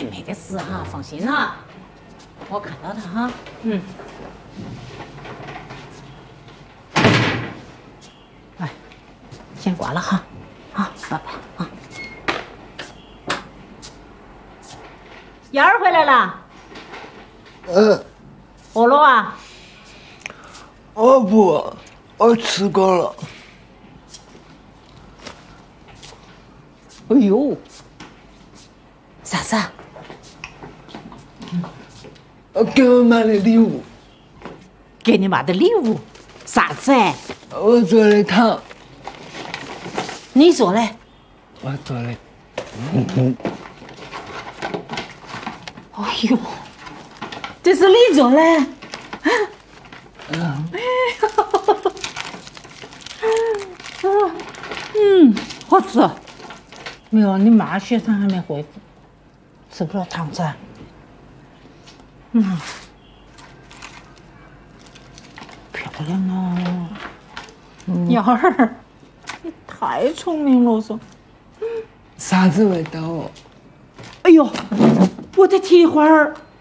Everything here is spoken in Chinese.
哎，没得事哈，放心哈。我看到他哈。嗯。哎，先挂了哈。好，拜拜啊。燕儿回来了。饿了啊？ 我不，我吃过了。 哎呦，啥子啊？ 给我买的礼物。 给你买的礼物？啥子哎？ 我做的糖。 你做的？ 我做的。 哎呦，这是你做的？好吃。没有，你妈血糖还没恢复，吃不了糖噻。漂亮啊！燕儿，你太聪明了嗦。 啥子味道哦？ 哎呦，我的蹄花儿。